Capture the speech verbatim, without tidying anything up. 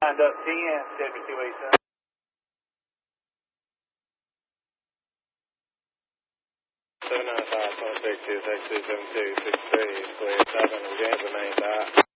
Lined up ten, seventy-two eighty-seven. seven nine five, point six two, six two seven two, six three, clear seven, again, the main dot.